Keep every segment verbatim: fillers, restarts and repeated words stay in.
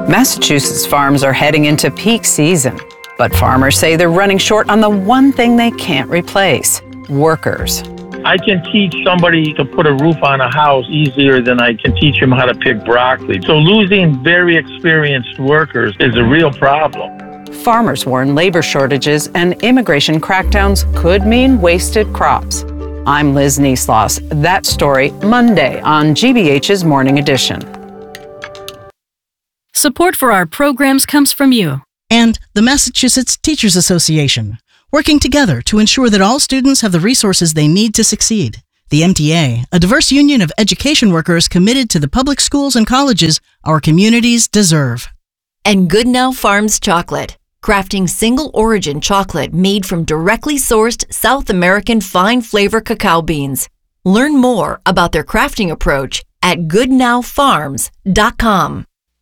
Massachusetts farms are heading into peak season, but farmers say they're running short on the one thing they can't replace: workers. I can teach somebody to put a roof on a house easier than I can teach them how to pick broccoli. So losing very experienced workers is a real problem. Farmers warn labor shortages and immigration crackdowns could mean wasted crops. I'm Liz Neesloss. That story Monday on G B H's Morning Edition. Support for our programs comes from you and the Massachusetts Teachers Association, working together to ensure that all students have the resources they need to succeed. The M T A, a diverse union of education workers committed to the public schools and colleges our communities deserve. And Goodnow Farms Chocolate, crafting single-origin chocolate made from directly sourced South American fine flavor cacao beans. Learn more about their crafting approach at goodnow farms dot com.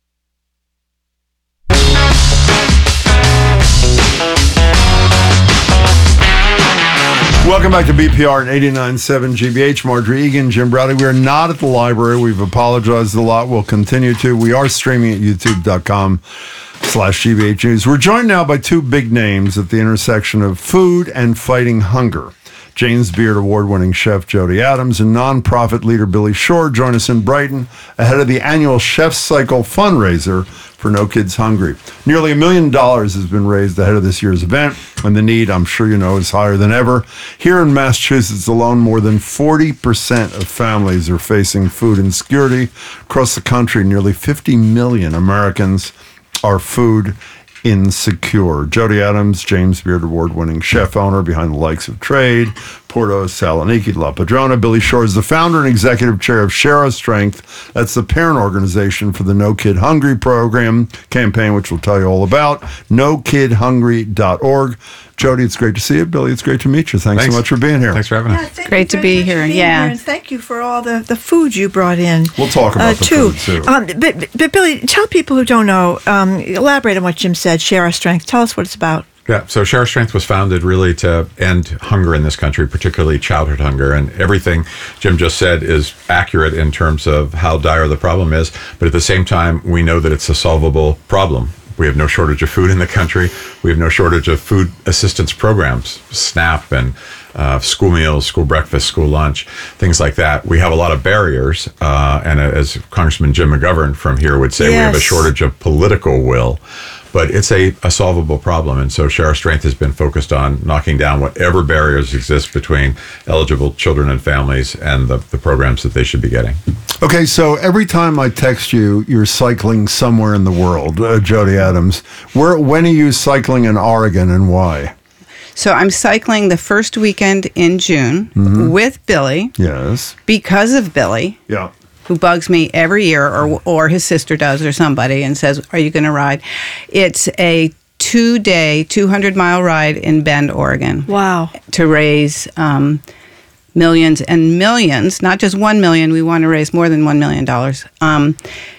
Welcome back to B P R at eighty-nine point seven G B H. Marjorie Egan, Jim Browdy. We are not at the library. We've apologized a lot. We'll continue to. We are streaming at youtube.com slash GBH News. We're joined now by two big names at the intersection of food and fighting hunger. James Beard award-winning chef Jody Adams and nonprofit leader Billy Shore join us in Brighton ahead of the annual Chef's Cycle fundraiser for No Kids Hungry. Nearly a million dollars has been raised ahead of this year's event, and the need, I'm sure you know, is higher than ever. Here in Massachusetts alone, more than forty percent of families are facing food insecurity. Across the country, nearly fifty million Americans are food insecure. Jody Adams, James Beard award-winning chef owner behind the likes of Trade, Porto, Saloniki, La Padrona. Billy Shore is the founder and executive chair of Share Our Strength. That's the parent organization for the No Kid Hungry program campaign, which we'll tell you all about. no kid hungry dot org. Jody, it's great to see you. Billy, it's great to meet you. Thanks, Thanks. so much for being here. Thanks for having yeah, us. Great to be here. Yeah. Here, and thank you for all the, the food you brought in. We'll talk about uh, the too. food, too. Um, but, but, Billy, tell people who don't know, um, elaborate on what Jim said, Share Our Strength. Tell us what it's about. Yeah, so Share Our Strength was founded really to end hunger in this country, particularly childhood hunger. And everything Jim just said is accurate in terms of how dire the problem is. But at the same time, we know that it's a solvable problem. We have no shortage of food in the country. We have no shortage of food assistance programs, SNAP and uh, school meals, school breakfast, school lunch, things like that. We have a lot of barriers. Uh, and as Congressman Jim McGovern from here would say, yes. we have a shortage of political will. But it's a, a solvable problem. And so Share Our Strength has been focused on knocking down whatever barriers exist between eligible children and families and the, the programs that they should be getting. Okay, so every time I text you, you're cycling somewhere in the world, uh, Jody Adams. Where, when are you cycling in Oregon and why? So I'm cycling the first weekend in June mm-hmm. with Billy. Yes. Because of Billy. Yeah. Who bugs me every year, or or his sister does, or somebody, and says, are you going to ride? It's a two-day, two hundred mile ride in Bend, Oregon. Wow. To raise um, millions and millions, not just one million, we want to raise more than one million dollars um,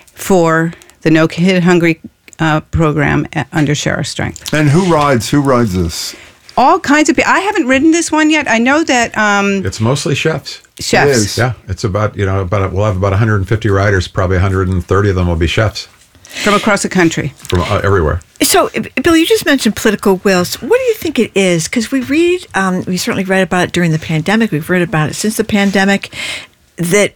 for the No Kid Hungry uh, program at, under Share Our Strength. And who rides? Who rides this? All kinds of people. I haven't ridden this one yet. I know that... Um, it's mostly chefs. Chefs. It is. Yeah, it's about, you know, about we'll have about one hundred fifty riders. Probably one hundred thirty of them will be chefs. From across the country. From uh, everywhere. So, Billy, you just mentioned political wills. What do you think it is? Because we read, um, we certainly read about it during the pandemic. We've read about it since the pandemic, that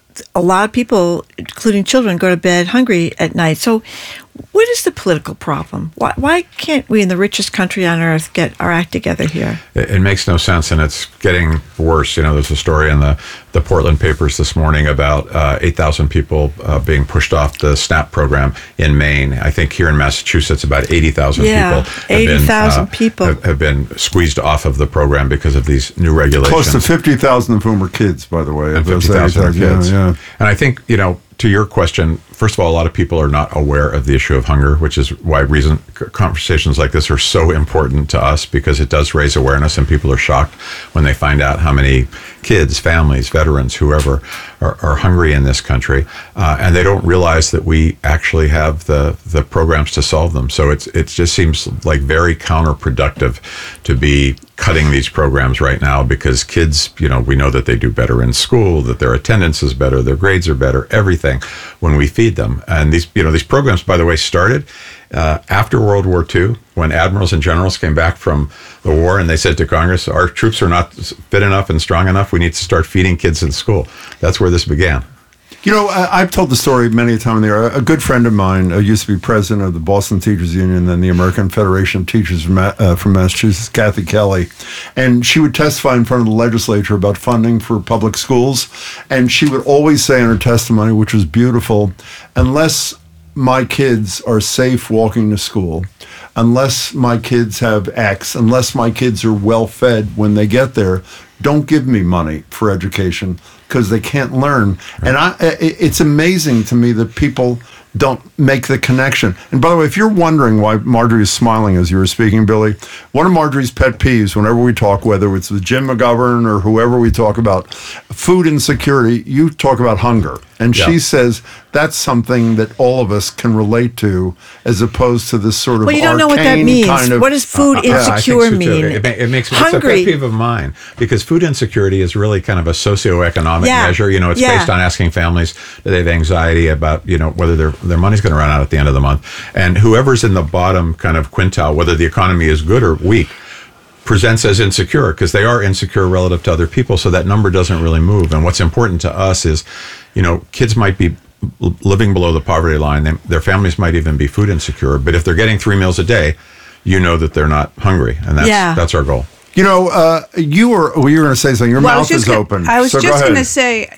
a lot of people, including children, go to bed hungry at night. So what is the political problem? Why, why can't we in the richest country on earth get our act together here? It, it makes no sense, and it's getting worse. You know, there's a story in the, the Portland papers this morning about uh, eight thousand people uh, being pushed off the SNAP program in Maine. I think here in Massachusetts, about eighty thousand yeah, people eighty thousand uh, people have, have been squeezed off of the program because of these new regulations. Close to fifty thousand of whom are kids, by the way. And fifty thousand are kids. Yeah, yeah. And I think, you know, to your question, first of all, a lot of people are not aware of the issue of hunger, which is why reason conversations like this are so important to us, because it does raise awareness, and people are shocked when they find out how many kids, families, veterans, whoever are, are hungry in this country, uh, and they don't realize that we actually have the the programs to solve them. So it's it just seems like very counterproductive to be cutting these programs right now because kids, you know, we know that they do better in school, that their attendance is better, their grades are better, everything when we feed them. And these, you know, these programs, by the way, started uh, after World War Two, when admirals and generals came back from the war and they said to Congress, our troops are not fit enough and strong enough. We need to start feeding kids in school. That's where this began. You know, I, I've told the story many a time in the air. A good friend of mine uh, used to be president of the Boston Teachers Union, then the American Federation of Teachers from, uh, from Massachusetts, Kathy Kelly. And she would testify in front of the legislature about funding for public schools. And she would always say in her testimony, which was beautiful, unless my kids are safe walking to school, unless my kids have X, unless my kids are well fed when they get there, don't give me money for education because they can't learn. And I, it's amazing to me that people don't make the connection. And by the way, if you're wondering why Marjorie is smiling as you were speaking, Billy, one of Marjorie's pet peeves whenever we talk, whether it's with Jim McGovern or whoever we talk about food insecurity, you talk about hunger. And yeah. she says that's something that all of us can relate to as opposed to this sort of well, you don't know what that means. Kind of, what does food uh, insecure yeah, so mean? It, it makes me Hungry. It's a pet peeve of mine because food insecurity is really kind of a socioeconomic yeah. measure. You know, it's yeah. based on asking families do they have anxiety about, you know, whether their their money's going to run out at the end of the month. And whoever's in the bottom kind of quintile, whether the economy is good or weak, presents as insecure because they are insecure relative to other people. So that number doesn't really move. And what's important to us is, you know, kids might be living below the poverty line. They, their families might even be food insecure. But if they're getting three meals a day, you know that they're not hungry. And that's yeah. that's our goal. You know, uh, you were well, you were going to say something. Your well, mouth is gonna, open. I was so just go going to say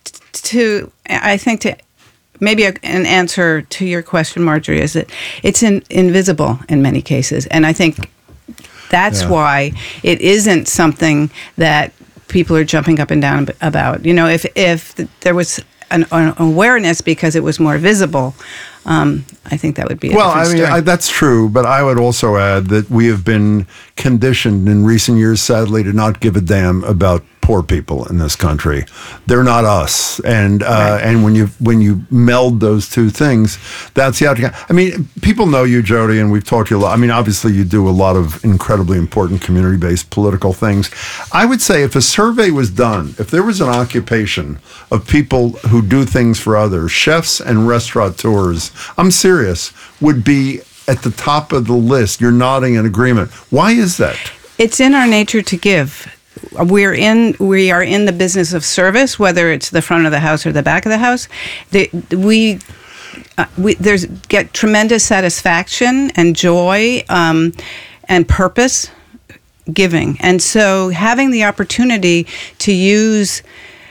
to, I think to, maybe a, an answer to your question, Marjorie, is that it's in, invisible in many cases. And I think that's yeah. why it isn't something that people are jumping up and down about. You know, if, if there was an, an awareness because it was more visible, um, I think that would be a well. different I mean, story. I, that's true, but I would also add that we have been conditioned in recent years, sadly, to not give a damn about poor people in this country. They're not us, and uh, right. and when you when you meld those two things, that's the outcome. I mean, people know you, Jody, and we've talked to you a lot. I mean, obviously, you do a lot of incredibly important community-based political things. I would say if a survey was done, if there was an occupation of people who do things for others, chefs and restaurateurs, I'm serious, would be at the top of the list. You're nodding in agreement. Why is that? It's in our nature to give. We're in. We are in the business of service, whether it's the front of the house or the back of the house. The, we, uh, we there's get tremendous satisfaction and joy um, and purpose giving, and so having the opportunity to use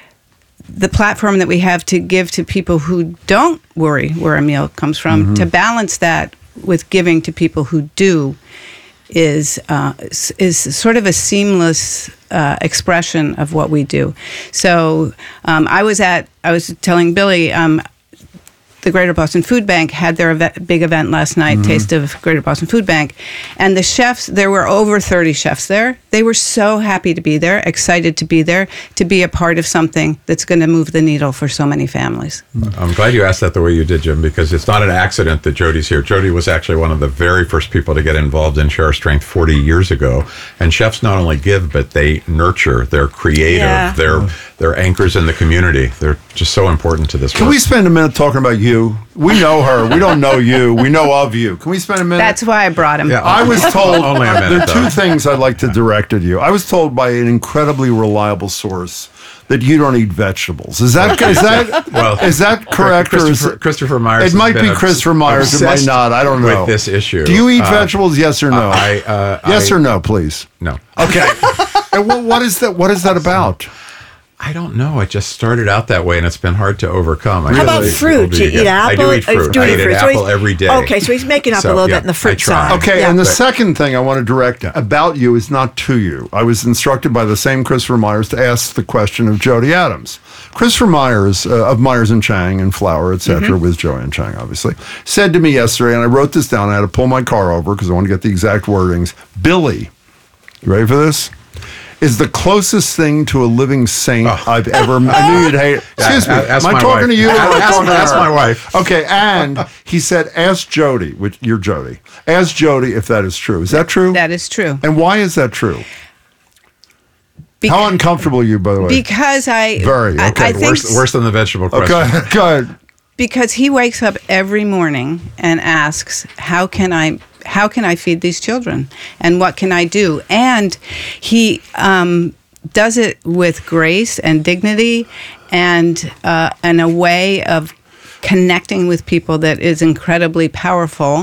the platform that we have to give to people who don't worry where a meal comes from, mm-hmm. to balance that with giving to people who do, is uh, is sort of a seamless uh, expression of what we do. So um, I was at, I was telling Billy, um, the Greater Boston Food Bank had their event, big event last night, mm-hmm. Taste of Greater Boston Food Bank. And the chefs, there were over thirty chefs there. They were so happy to be there, excited to be there, to be a part of something that's going to move the needle for so many families. I'm glad you asked that the way you did, Jim, because it's not an accident that Jody's here. Jody was actually one of the very first people to get involved in Share Our Strength forty years ago. And chefs not only give, but they nurture. They're creative. Yeah. They're, they're anchors in the community. They're just so important to this Can work. we spend a minute talking about you? We know her. We don't know you. We know of you. Can we spend a minute? That's why I brought him. Yeah, I was told only a minute, there are two though. things I'd like to direct at you. I was told by an incredibly reliable source that you don't eat vegetables. Is that is that Well, is that correct? Or is Christopher, it, Christopher Myers. it might has be been Christopher Myers. It might obsessed not. I don't know. With this issue. Do you eat Uh, vegetables? Yes or no? I, uh, yes I- or no, please. No. Okay. And what, what is that? What is that about? I don't know. It just started out that way, and it's been hard to overcome. I How about really- fruit? Do you eat I apple? do eat Uh, fruit. do you I eat eat fruit? an So apple he's- every day. Okay, so he's making up So, a little yeah, bit in the I fruit try. side. Okay, Yeah. and the But- second thing I want to direct about you is not to you. I was instructed by the same Christopher Myers to ask the question of Jody Adams. Christopher Myers, uh, of Myers and Chang and Flour, et cetera, Mm-hmm. with Joanne Chang, obviously, said to me yesterday, and I wrote this down. I had to pull my car over because I want to get the exact wordings. Billy, you ready for this? Is the closest thing to a living saint Oh. I've ever met. I knew you'd hate it. Excuse me. a- ask Am I my talking wife. to you? Or am I Ask- talking to ask her? my wife. Okay, and he said, ask Jody, which you're Jody. Ask Jody if that is true. Is that true? That is true. And why is that true? How uncomfortable are you, by the way? Because I Very. I- Okay. I, think worse, worse than the vegetable question. Okay, go ahead. because he wakes up every morning and asks, "How can I? How can I feed these children? And what can I do?" And he um, does it with grace and dignity, and uh, and a way of connecting with people that is incredibly powerful,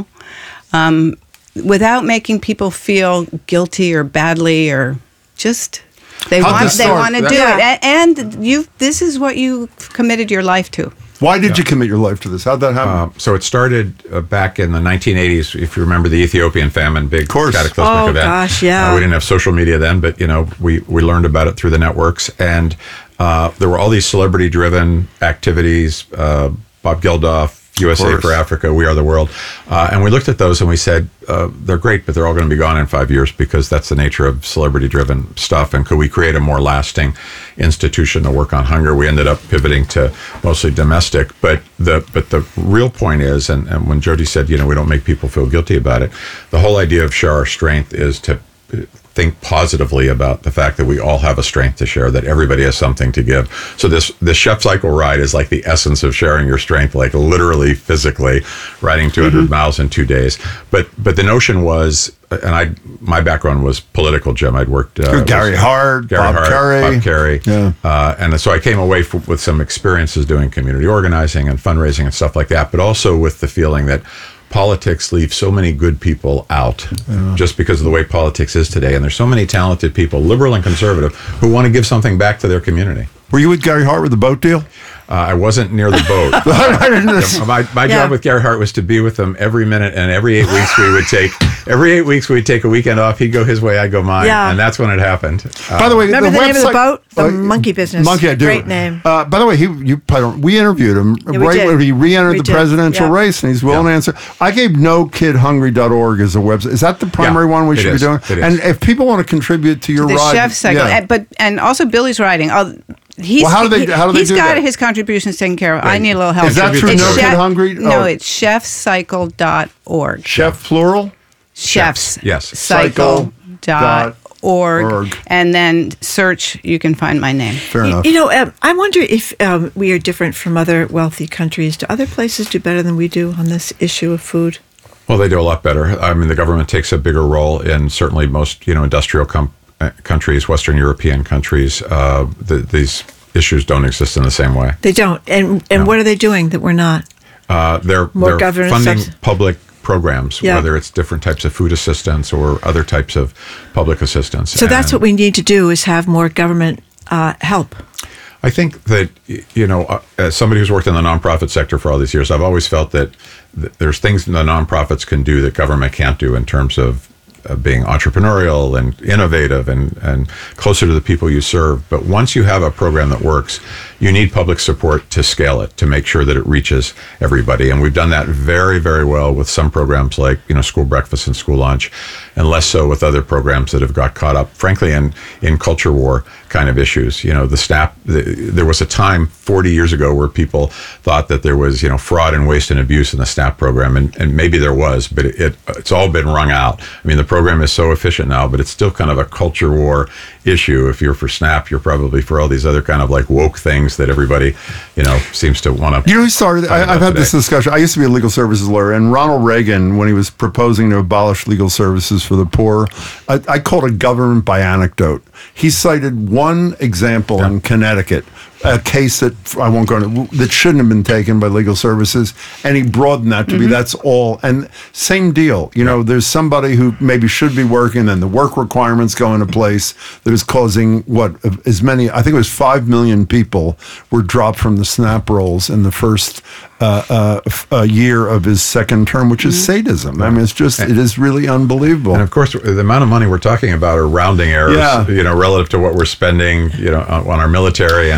um, without making people feel guilty or badly or just. They How'd want. this They start? want to do Yeah. it, A- and you. This is what you committed your life to. Why did you commit your life to this? How'd that happen? Uh, so it started uh, back in the nineteen eighties. If you remember the Ethiopian famine, big cataclysmic Oh, event. gosh, yeah. Uh, we didn't have social media then, but you know, we we learned about it through the networks, and uh, there were all these celebrity-driven activities. Uh, Bob Geldof, U S A course. for Africa, We Are the World, uh, and we looked at those and we said uh, they're great, but they're all going to be gone in five years because that's the nature of celebrity-driven stuff. And could we create a more lasting institution to work on hunger? We ended up pivoting to mostly domestic, but the but the real point is, and, and when Jody said, you know, we don't make people feel guilty about it, the whole idea of Share Our Strength is to think positively about the fact that we all have a strength to share, that everybody has something to give. So this this Chef Cycle ride is like the essence of sharing your strength, like literally, physically, riding two hundred Mm-hmm. miles in two days. But but the notion was, and I my background was political, Jim. I'd worked uh, Gary was- Hart, Gary Bob Hart, Kerry. Bob Kerry. Yeah. Uh, and so I came away f- with some experiences doing community organizing and fundraising and stuff like that, but also with the feeling that politics leaves so many good people out just because of the way politics is today. And there's so many talented people, liberal and conservative, who want to give something back to their community. Were you with Gary Hart with the boat deal? Uh, I wasn't near the boat. I didn't- my my Yeah. job with Gary Hart was to be with him every minute, and every eight weeks we would take every eight weeks we'd take a weekend off. He'd go his way, I'd go mine, Yeah. and that's when it happened. Uh, By the way, Remember the, name of the website- boat? The Uh, Monkey Business. Monkey, I do. Great name. Uh, by the way, he you probably don't, we interviewed him Yeah, we right did. when he re-entered We the did, presidential yeah. race, and he's willing to answer. I gave no kid hungry dot org as a website. Is that the primary Yeah, one we it should is. be doing? It is. And if people want to contribute to your The ride, chef cycle, yeah. and, but and also Billy's writing. Oh, he's Well, how do they- he- how do they he's do got that? his contributions taken care of. I Right. need a little help. Is that through It's No Kid chef- Hungry? No, Oh. it's chef cycle dot org. chef plural. Chefs. Yes. Cycle dot org. org. And then search. You can find my name. Fair You, enough. you know, um, I wonder if um, we are different from other wealthy countries. Do other places do better than we do on this issue of food? Well, they do a lot better. I mean, the government takes a bigger role in certainly most, you know, industrial com- uh, countries, Western European countries. Uh, the, these issues don't exist in the same way. They don't. And and No. what are they doing that we're not? Uh, they're More they're governance funding subs- public programs, Yeah. whether it's different types of food assistance or other types of public assistance. So that's And what we need to do is have more government uh, help. I think that, y- you know, uh, as somebody who's worked in the nonprofit sector for all these years, I've always felt that th- there's things the nonprofits can do that government can't do in terms of uh, being entrepreneurial and innovative and, and closer to the people you serve. But once you have a program that works, you need public support to scale it, to make sure that it reaches everybody. And we've done that very, very well with some programs like, you know, school breakfast and school lunch, and less so with other programs that have got caught up, frankly, in, in culture war kind of issues. You know, the SNAP, the, there was a time forty years ago where people thought that there was, you know, fraud and waste and abuse in the SNAP program. And, and maybe there was, but it, it it's all been wrung out. I mean, the program is so efficient now, but it's still kind of a culture war issue. If you're for SNAP, you're probably for all these other kind of like woke things that everybody, you know, seems to want to. You know who started? I, I've had this discussion. I used to be a legal services lawyer, and Ronald Reagan, when he was proposing to abolish legal services for the poor, I, I called it government by anecdote. He cited one example in Connecticut, a case that I won't go into, that shouldn't have been taken by legal services, and he broadened that to Mm-hmm. be that's all. And same deal. You know, there's somebody who maybe should be working, and the work requirements go into place that is causing what as many, I think it was five million people were dropped from the SNAP rolls in the first uh, uh, f- uh, year of his second term, which is sadism. I mean, it's just, it is really unbelievable. And of course, the amount of money we're talking about are rounding errors, Yeah. you know, relative to what we're spending, you know, on, on our military. And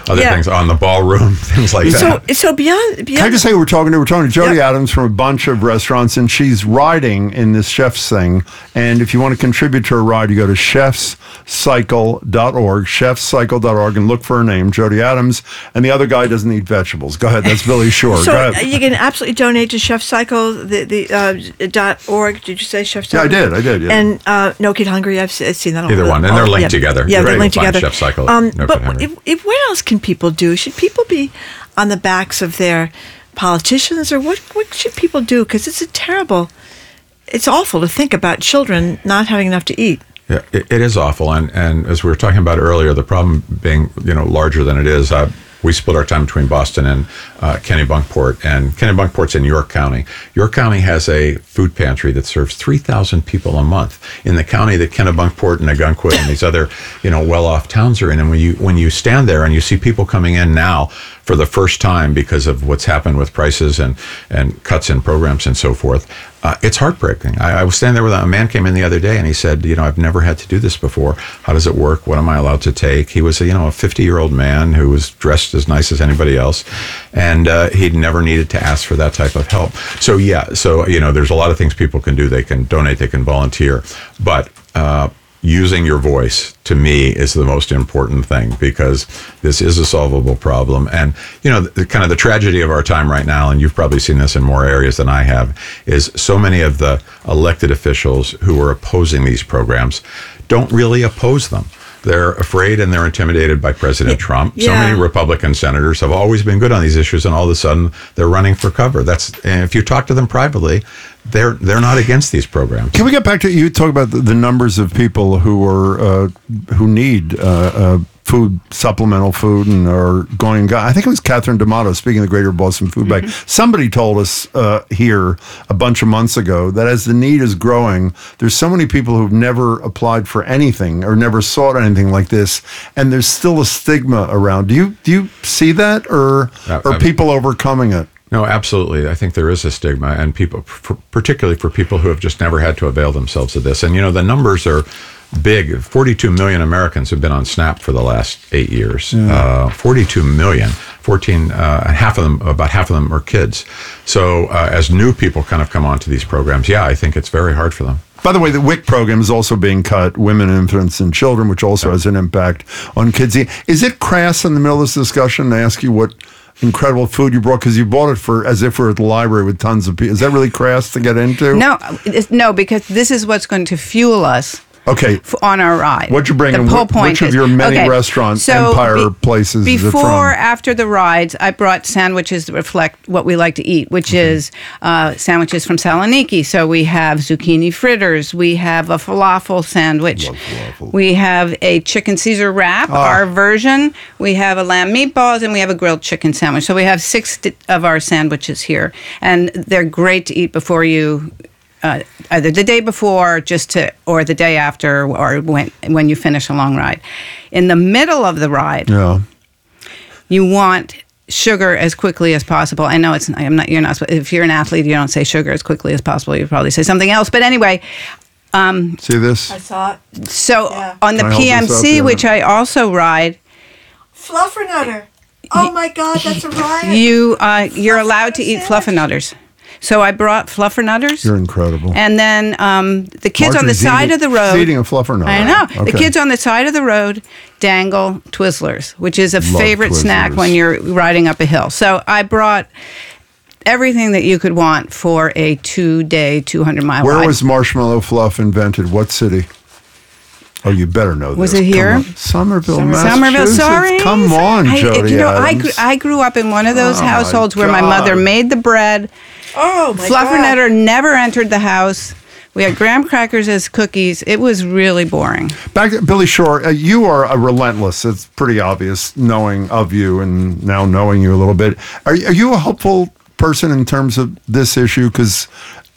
other Yeah. things on the ballroom, things like So, that. so beyond, beyond Can I just say we're talking to we're talking to Jody Yep. Adams from a bunch of restaurants, and she's riding in this chef's thing. And if you want to contribute to her ride, you go to chefs cycle dot org, chefs cycle dot org, and look for her name, Jody Adams. And the other guy doesn't eat vegetables. Go ahead, that's Billy Shore. So go uh, ahead. you can absolutely donate to Chef Cycle, the the uh, dot org. Did you say Chef Yeah, I Cycle? did, I did, yeah. And uh, No Kid Hungry. I've se- seen that. all Either the- one, and all- they're linked yeah. together. Yeah, You're they're right, linked you'll find together. Chef Cycle, Um, No but Kid Hungry. if, if, what else can people do? Should people be on the backs of their politicians, or what? What should people do? Because it's a terrible. It's awful to think about children not having enough to eat. Yeah, it, it is awful, and and as we were talking about earlier, the problem being you know larger than it is. Uh, we split our time between Boston and uh, Kennebunkport, and Kennebunkport's in York County. York County has a food pantry that serves three thousand people a month in the county that Kennebunkport and Nagunquit and these other you know well-off towns are in. And when you when you stand there and you see people coming in now for the first time because of what's happened with prices and and cuts in programs and so forth, uh, it's heartbreaking. I, I was standing there with a, a man came in the other day and he said, you know, I've never had to do this before. How does it work? What am I allowed to take? He was a, you know a fifty-year-old man who was dressed as nice as anybody else, and uh, he'd never needed to ask for that type of help. So yeah, so you know, there's a lot of things people can do. They can donate, they can volunteer, but uh, using your voice to me is the most important thing, because this is a solvable problem. And you know, the, kind of the tragedy of our time right now, and you've probably seen this in more areas than I have, is so many of the elected officials who are opposing these programs don't really oppose them. They're afraid and they're intimidated by President Trump. So Yeah. many Republican senators have always been good on these issues, and all of a sudden they're running for cover. That's, and if you talk to them privately, they're they're not against these programs. Can we get back to you talk about the, the numbers of people who are uh, who need uh, uh, food, supplemental food, and are going? I think it was Catherine D'Amato speaking of the Greater Boston Food Bank. Mm-hmm. Somebody told us uh, here a bunch of months ago that as the need is growing, there's so many people who've never applied for anything or never sought anything like this, and there's still a stigma around. Do you do you see that, or Uh, are I- people overcoming it? No, absolutely. I think there is a stigma, and people, for, particularly for people who have just never had to avail themselves of this. And you know, the numbers are big. forty-two million Americans have been on SNAP for the last eight years. Uh, forty-two million. fourteen, uh, half of them, about half of them are kids. So uh, as new people kind of come onto these programs, yeah, I think it's very hard for them. By the way, the W I C program is also being cut, women, infants, and children, which also has an impact on kids. Is it crass in the middle of this discussion to ask you what incredible food you brought? Because you bought it for as if we're at the library with tons of people. Is that really crass to get into? No, it's, no, because this is what's going to fuel us. Okay. f- On our ride. What'd you bring The in? whole Wh- point which of is- your many okay, restaurant so empire places is it Before, from? after the rides, I brought sandwiches that reflect what we like to eat, which is uh, sandwiches from Saloniki. So we have zucchini fritters. We have a falafel sandwich. Love falafel. We have a chicken Caesar wrap, Ah. our version. We have a lamb meatballs, and we have a grilled chicken sandwich. So we have six di- of our sandwiches here, and they're great to eat before you. Uh, either the day before, just to, or the day after, or when when you finish a long ride. In the middle of the ride, Yeah. you want sugar as quickly as possible. I know it's. I'm not. You're not. If you're an athlete, you don't say sugar as quickly as possible. You probably say something else. But anyway, um, See this? I saw it. so Yeah. on the Can I hold this up? P M C, Yeah. which I also ride, Fluffernutter. Oh my God, that's a riot. you uh, you're allowed to eat Fluffernutter fluffernutters. So I brought fluffernutters. You're incredible. And then um, the kids on the Marjorie's side eating- of the road. she's eating a fluffernutter. I know. The Okay. kids on the side of the road dangle Twizzlers, which is a Love favorite snack Twizzlers. when you're riding up a hill. So I brought everything that you could want for a two-day, two hundred mile Where ride. was marshmallow fluff invented? What city? Oh, you better know this. Was it Come here? on. Somerville, Somerville, Massachusetts. sorry. Come on, I, Jody You know, I grew, Adams. I grew up in one of those Oh, my households where my mother God. made the bread. Oh my Fluffernutter never entered the house. We had graham crackers as cookies. It was really boring. Back to Billy Shore, uh, you are a relentless. It's pretty obvious knowing of you and now knowing you a little bit. Are, are you a helpful person in terms of this issue? Because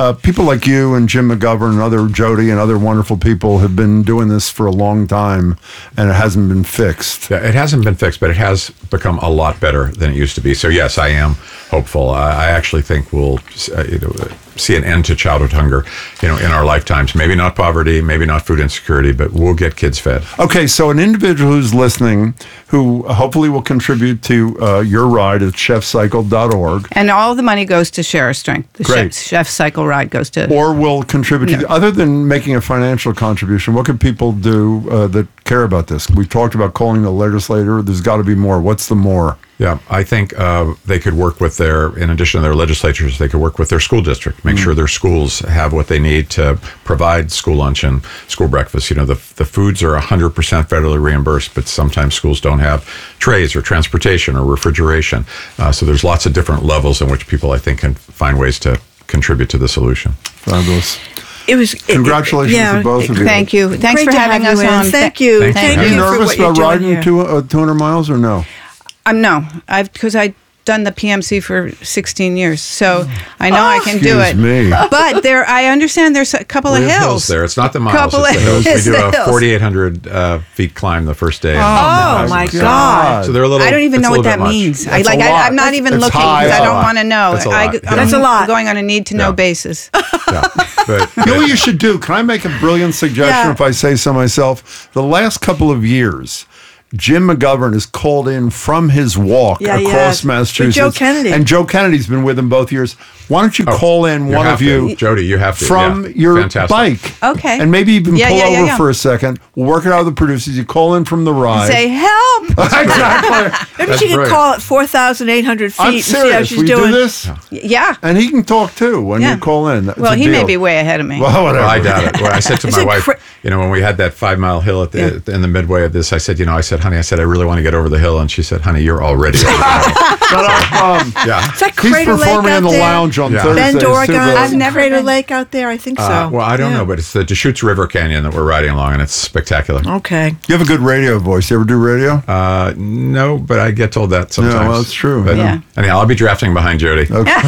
uh, people like you and Jim McGovern and other Jody and other wonderful people have been doing this for a long time, and it hasn't been fixed. Yeah, it hasn't been fixed, but it has become a lot better than it used to be. So yes, I am hopeful. I, I actually think we'll uh, you know, see an end to childhood hunger, you know, in our lifetimes. Maybe not poverty, maybe not food insecurity, but we'll get kids fed. Okay, so an individual who's listening, who hopefully will contribute to uh, your ride at chef cycle dot org. And all the money goes to Share Our Strength. The Great. Chef, Chef Cycle ride goes to... Or will contribute to, No. other than making a financial contribution, what can people do uh, that care about this? We talked about calling the legislator. There's got to be more. What's the more? Yeah, I think uh, they could work with their, in addition to their legislatures, they could work with their school district, make mm. sure their schools have what they need to provide school lunch and school breakfast. You know, the the foods are one hundred percent federally reimbursed, but sometimes schools don't have trays or transportation or refrigeration. Uh, so there's lots of different levels in which people, I think, can find ways to contribute to the solution. Fabulous. It was Congratulations it, yeah, to both of you. Thank you. Thanks Great for to having have us you in. on. Thank you. Thank Thank you. you. Are you for nervous what you're about doing riding here. two, uh, two hundred miles or no? Um, no, I've because I done the P M C for sixteen years, so I know I can do it. Excuse me. But there, I understand there's a couple We of have hills. there. It's not the miles, Couple it's the of hills. We hills. do The a hills. forty-eight hundred uh, feet climb the first day. Oh, my God. So they're a little. I don't even it's know a what little that bit much. means. I That's like. a I, lot. I'm not even It's looking high. because I That's a don't lot. want to know. That's a I, lot. I'm That's a lot. going on a need to know Yeah. basis. Yeah, but You know what you should do? Can I make a brilliant suggestion Yeah. if I say so myself? The last couple of years, Jim McGovern is called in from his walk Yeah, across yes. Massachusetts. With Joe Kennedy. And Joe Kennedy's been with him both years. Why don't you Oh, call in you one have of to. you, Jody, you have to, from yeah. your Fantastic. bike. Okay. And maybe even Yeah, pull yeah, yeah, over yeah. for a second. We'll work it out with the producers. You call in from the ride. Say help. exactly. Maybe That's she can brilliant. call at four thousand eight hundred feet I'm and see how serious. she's Will you doing. do this? Yeah. And he can talk too when Yeah. you call in. It's Well, a he may deal. be way ahead of me. Well, whatever. Well, I doubt it. Well, I said to It's my a wife, cra- you know, when we had that five mile hill at the in the midway of this, I said, you know, I said, honey, I said, I really want to get over the hill, and she said, honey, you're already over the hill. Shut up, um, Yeah. Is that He's Crater Lake performing out in the there? lounge on Yeah. Thursday. Bend, Oregon. Super- Isn't never Crater been. Lake out there? I think so. Uh, well, I don't Yeah. know, but it's the Deschutes River Canyon that we're riding along, and it's spectacular. Okay. You have a good radio voice. You ever do radio? Uh, no, but I get told that sometimes. Yeah, well, that's true. But, Yeah. anyhow, I'll be drafting behind Jody.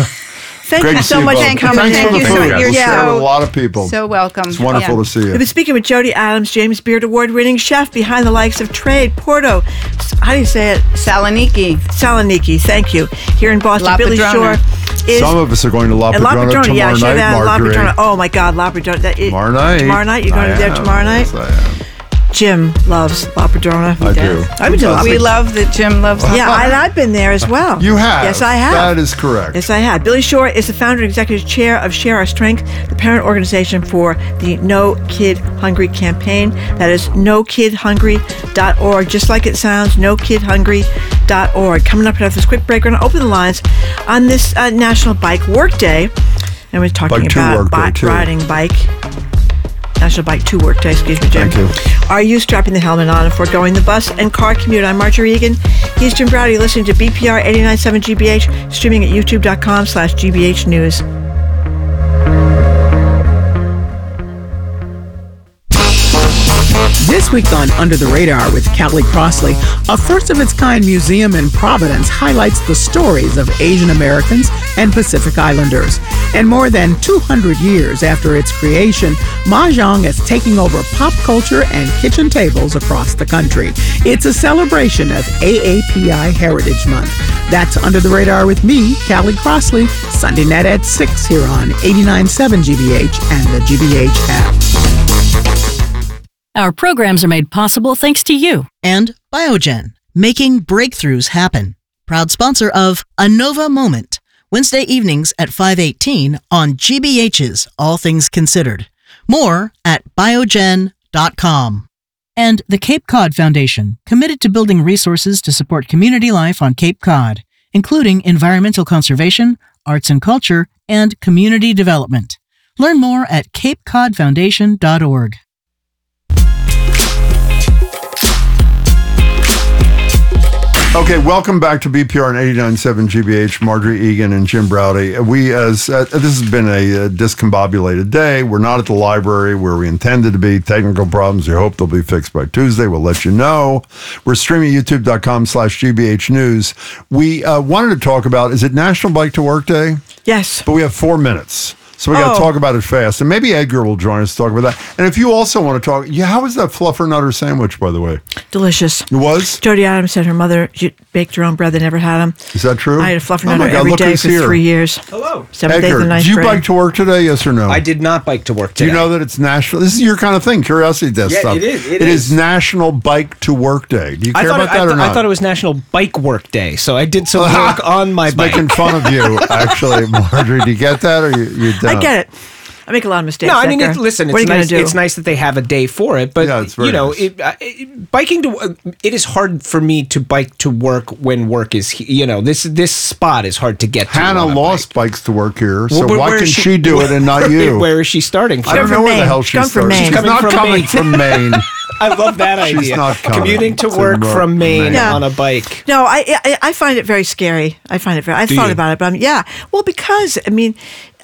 Thank Great you to so see you much both. for coming. Thanks Thank for the you so food. much. We'll You're share so- with a lot of people. So welcome. It's wonderful Yeah. to see you. We've been speaking with Jody Adams, James Beard Award-winning chef behind the likes of Trade, Porto, how do you say it? Saloniki. Saloniki. Thank you. Here in Boston, La Billy Padrona. Shore is Some of us are going to La and La Padrona Padrona. tomorrow Yeah, show night, that La Marjorie. Padrona. Oh my God, La Padrona. That, it, Tomorrow night. Tomorrow night. You're going I to there am. tomorrow night. Yes, I am. Jim loves La Padrona. I do. I've been to La We Padrona. love that Jim loves. Yeah, I, I've been there as well. You have. Yes, I have. That is correct. Yes, I have. Billy Shore is the founder and executive chair of Share Our Strength, the parent organization for the No Kid Hungry campaign. That is no kid hungry dot org, just like it sounds, no kid hungry dot org. Coming up after this quick break, we're going to open the lines on this uh, National Bike Work Day. And we're talking Bike to about work day, bi- too. riding bike. National Bike to Work Day, excuse me, Jim. Thank you. Are you strapping the helmet on and foregoing the bus and car commute? I'm Marjorie Egan. He's Jim Browdy, listening to B P R eighty-nine point seven G B H, streaming at youtube.com slash GBH News. This week on Under the Radar with Callie Crossley, a first-of-its-kind museum in Providence highlights the stories of Asian Americans and Pacific Islanders. And more than two hundred years after its creation, Mahjong is taking over pop culture and kitchen tables across the country. It's a celebration of A A P I Heritage Month. That's Under the Radar with me, Callie Crossley, Sunday night at six here on eighty-nine point seven G B H and the G B H app. Our programs are made possible thanks to you. And Biogen, making breakthroughs happen. Proud sponsor of A Nova Moment, Wednesday evenings at five eighteen on G B H's All Things Considered. More at biogen dot com. And the Cape Cod Foundation, committed to building resources to support community life on Cape Cod, including environmental conservation, arts and culture, and community development. Learn more at cape cod foundation dot org. Okay, welcome back to B P R on eighty-nine point seven G B H. Marjorie Egan and Jim Browdy. We, as uh, this has been a uh, discombobulated day. We're not at the library where we intended to be. Technical problems. We hope they'll be fixed by Tuesday. We'll let you know. We're streaming youtube.com slash GBH News. We uh, wanted to talk about, is it National Bike to Work Day? Yes. But we have four minutes. So we got to Oh. talk about it fast. And maybe Edgar will join us to talk about that. And if you also want to talk, yeah, how was that fluffernutter sandwich, by the way? Delicious. It was? Jody Adams said her mother she baked her own bread. They never had them. Is that true? I had a fluffernutter Oh my God, every look day who's for here. three years. Hello. Seventh, eighth, Edgar, and ninth did you grade. bike to work today, yes or no? I did not bike to work Do today. you know that it's national? This is your kind of thing, curiosity test Yeah, stuff. it is, it It is is. National Bike to Work Day. Do you I care thought, about it, that I, or th- not? I thought it was National Bike Work Day, so I did some work on my It's bike. making fun of you, actually, Marjorie. Do you get that, or you, you don't? I get it. I make a lot of mistakes. No, I mean, Edgar. it, listen, what are it's you nice. gonna do? It's nice that they have a day for it, but Yeah, it's very you know, nice. it, uh, it, biking to uh, it is hard for me to bike to work when work is he- you know this this spot is hard to get to. Hannah on a lost bikes to work here, so Well, where- why where can is she, do it and not where- you? Where is she starting from? I don't know from where the Maine. hell She's she coming from started. Maine. She's Coming not from coming Maine. from Maine. I love that She's idea. not coming Commuting to to work work from Maine Maine. Yeah. on a bike. No, I, I I find it very scary. I find it very. I Do thought you? about it, but I'm, yeah. Well, because I mean,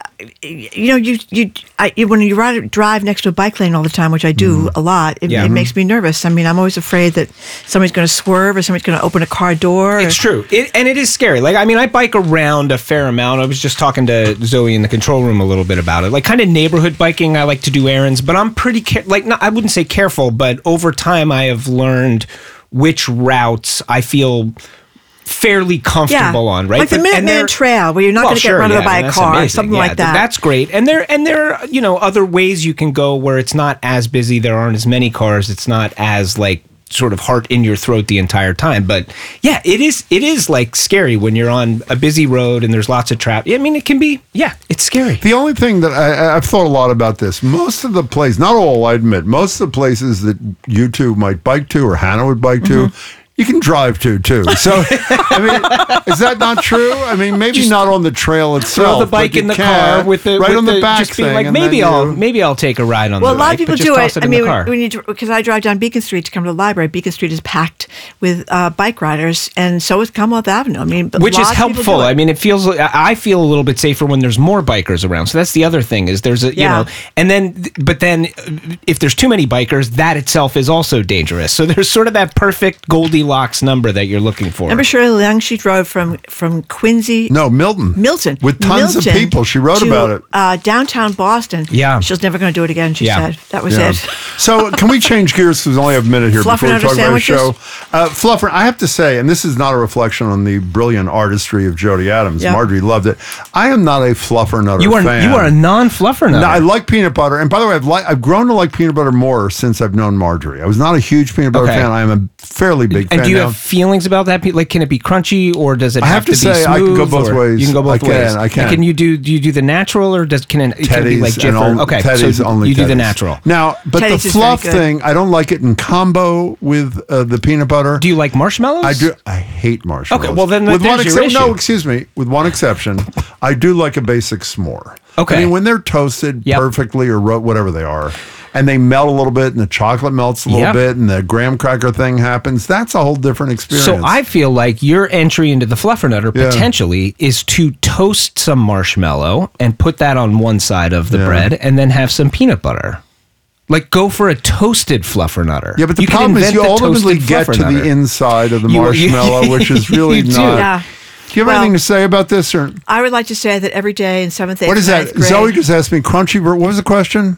you know, you you I, when you ride drive next to a bike lane all the time, which I do a lot, it, Yeah. it makes me nervous. I mean, I'm always afraid that somebody's going to swerve or somebody's going to open a car door. It's true, it, and it is scary. Like, I mean, I bike around a fair amount. I was just talking to Zoe in the control room a little bit about it. Like, kind of neighborhood biking. I like to do errands, but I'm pretty care- like, not, I wouldn't say careful, but over time, I have learned which routes I feel fairly comfortable on. Right, like the But- and Minuteman they're- Trail, where you're not Well, going to get sure, run yeah, over by I mean, a that's car, amazing. something Yeah, like th- that. That's great. And there and there are, you know, other ways you can go where it's not as busy. There aren't as many cars. It's not as like sort of heart in your throat the entire time. But yeah, it is it is like scary when you're on a busy road and there's lots of traffic. I mean, it can be, yeah, it's scary. The only thing that I, I've thought a lot about this, most of the places, not all, I admit, most of the places that you two might bike to or Hannah would bike to, Mm-hmm. you can drive to too. So, I mean, is that not true? I mean, maybe Just not on the trail itself. Throw the but bike you in the can, car with the right with on the, back just being thing, like and maybe then I'll you- maybe I'll take a ride on Well, the a lot bike, of people but just do toss it. it I in mean, the car. when you because I drive down Beacon Street to come to the library. Beacon Street is packed with uh, bike riders, and so is Commonwealth Avenue. I mean, a Which is lot of people do helpful. it. I mean, it feels. I I feel a little bit safer when there's more bikers around. So that's the other thing is there's a you Yeah. know, and then but then uh, if there's too many bikers, that itself is also dangerous. So there's sort of that perfect Goldilocks number that you're looking for. Remember Shirley Young? She drove from from Quincy. No, Milton. Milton. With tons of Milton people. She wrote to, about it. Uh, downtown Boston. Yeah. She's never going to do it again, she Yeah. said. That was Yeah. it. So can we change gears because we only have a minute here before we Fluffernutter talk about the show? sandwiches? Uh, Fluffer, I have to say, and this is not a reflection on the brilliant artistry of Jody Adams. Yeah. Marjorie loved it. I am not a Fluffernutter you are fan. you are a non-fluffer No, I like peanut butter. And by the way, I've, li- I've grown to like peanut butter more since I've known Marjorie. I was not a huge peanut butter Okay. fan. I am a fairly big And fan do you now. have feelings about that? Like, can it be crunchy or does it I have, have to be say, smooth? I can go both or- ways. You can go both I can, ways. I can. And can you do? Do you do the natural or does can it, can it be Teddy's like and Jiffer? all- Okay, Teddy's so only you do the Teddy's. natural. Now, but Teddy's the is very fluff good. thing, I don't like it in combo with uh, the peanut butter. Do you like marshmallows? I do. I hate marshmallows. Okay, well, then with one there's your exception. No, issue. excuse me. With one exception, I do like a basic s'more. Okay. I mean, when they're toasted Yep. perfectly or ro- whatever they are, and they melt a little bit, and the chocolate melts a little Yep. bit, and the graham cracker thing happens, that's a whole different experience. So I feel like your entry into the Fluffernutter Yeah. potentially is to toast some marshmallow and put that on one side of the Yeah. bread, and then have some peanut butter. Like, go for a toasted Fluffernutter. Yeah, but the You could problem is invent you the ultimately toasted get to the Fluffernutter. inside of the You- you- marshmallow, which is really you do. not. Yeah. Do you have Well- anything to say about this? Or I would like to say that every day in seventh, eighth, what is and that? ninth grade, Zoe just asked me crunchy. ver- What was the question?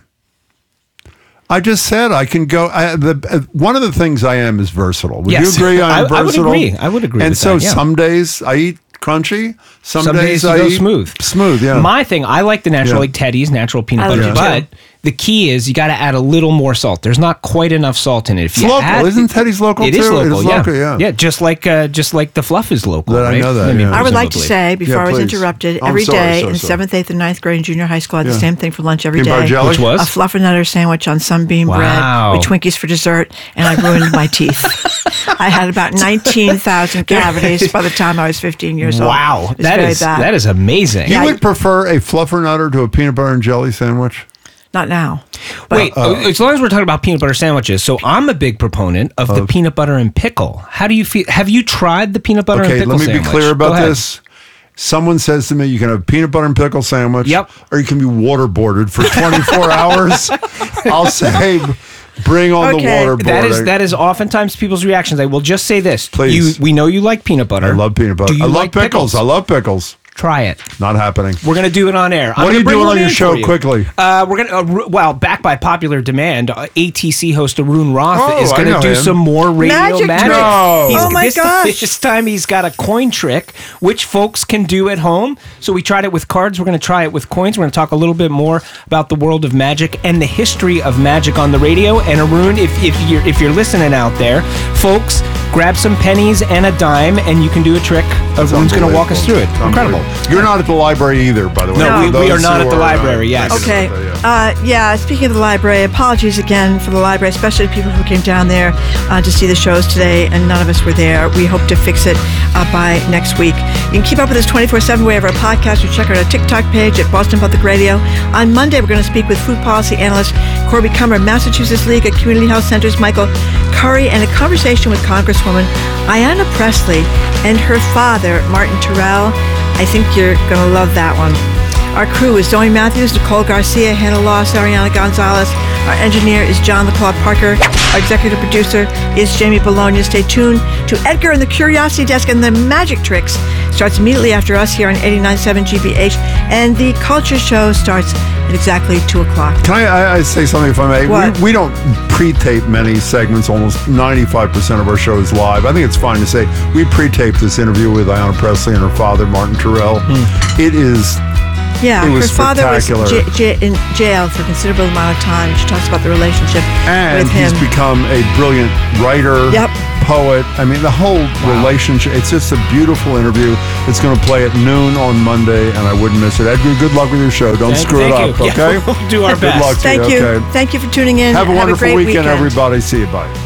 I just said I can go. I, the uh, one of the things I am is versatile. Would Yes. you agree? I'm I- I would versatile. agree. I would agree And with so that, yeah. some days I eat crunchy. Some, Some days you I go eat smooth. Smooth. Yeah. My thing, I like the natural, Yeah. like Teddy's natural peanut I butter, like but it too. the key is you got to add a little more salt. There's not quite enough salt in it. If It's you local. add- Isn't Teddy's local It too? is It local. is yeah. local, yeah. yeah, just like uh, just like the fluff is local. That I right? know that, mean, yeah. I would like to presumably. say, before Yeah, I was please. interrupted, I'm every sorry, day so in sorry. seventh, eighth, and ninth grade in junior high school, I had Yeah. the same thing for lunch every Peanut butter day. jelly? Which was? A Fluffernutter sandwich on sunbeam Wow. bread with Twinkies for dessert, and I ruined my teeth. I had about nineteen thousand cavities by the time I was fifteen years old. Wow, It was that very is bad. that is amazing. you Yeah, would prefer a fluffernutter to a peanut butter and jelly sandwich? Not now. But Wait, uh, as long as we're talking about peanut butter sandwiches, so I'm a big proponent of the peanut butter and pickle. How do you feel? Have you tried the peanut butter and Okay, pickle let me sandwich? be clear Go about ahead. this. Someone says to me, you can have peanut butter and pickle sandwich. Yep. Or you can be waterboarded for twenty-four hours. I'll say, bring on Okay. the waterboard. That is that is oftentimes people's reactions. I will just say this: Please. You, we know you like peanut butter. I love peanut butter. Do you I love like pickles. I love pickles. Try it. Not happening. We're going to do it on air. I'm What are gonna you bring doing one on your in show for you. quickly? Uh, we're going to, uh, well, back by popular demand, uh, A T C host Arun Roth Oh, is I going to know do him. some more radio Magic magic. tricks. No. He's- Oh my this, gosh. This time he's got a coin trick, which folks can do at home. So we tried it with cards. We're going to try it with coins. We're going to talk a little bit more about the world of magic and the history of magic on the radio. And Arun, if, if you're if you're listening out there, folks, grab some pennies and a dime, and you can do a trick. Arun's going to walk us through it. It's Incredible. unbelievable. You're not at the library either, by the way. No, For we- we those are not who at the library, uh, yes. Okay. thinking about that, Uh, yeah, speaking of the library, apologies again for the library, especially the people who came down there uh, to see the shows today, and none of us were there. We hope to fix it uh, by next week. You can keep up with us twenty-four seven way of our podcast, or check out our TikTok page at Boston Public Radio. On Monday, we're going to speak with food policy analyst Corby Cummer, Massachusetts League of Community Health Centers Michael Curry, and a conversation with Congresswoman Ayanna Pressley and her father, Martin Terrell. I think you're going to love that one. Our crew is Zoe Matthews, Nicole Garcia, Hannah Loss, Ariana Gonzalez. Our engineer is John LaClaw Parker. Our executive producer is Jamie Bologna. Stay tuned to Edgar and the Curiosity Desk, and the Magic Tricks starts immediately after us here on eighty-nine point seven G B H. And the Culture Show starts at exactly two o'clock. Can I, I, I say something, if I may? What? We, we don't pre-tape many segments. Almost ninety-five percent of our show is live. I think it's fine to say we pre-taped this interview with Ayanna Pressley and her father, Martin Terrell. It is... Yeah, It was her father was spectacular. j- j- in jail for a considerable amount of time. She talks about the relationship And with him. he's become a brilliant writer, Yep. poet. I mean, the whole relationship. It's just a beautiful interview. It's going to play at noon on Monday, and I wouldn't miss it. Edgar, good luck with your show. Don't Thank- screw it thank up, you. okay? Yeah, we'll do our Good best. luck to Thank you. you. Okay. Thank you for tuning in. Have a wonderful great weekend, everybody. See you. Bye.